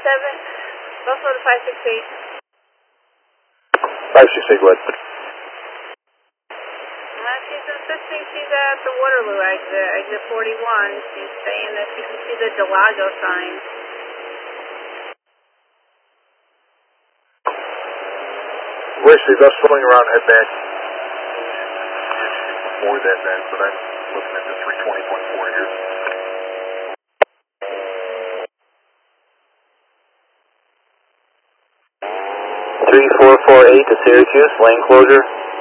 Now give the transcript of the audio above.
Buffalo to 568. 568, go ahead. She's insisting she's at the Waterloo exit, exit 41. She's saying that she can see the Delago sign. Wesley, thus pulling around, head back. More than that, but I'm looking at the 320.4 here. 3448 to Syracuse, lane closure.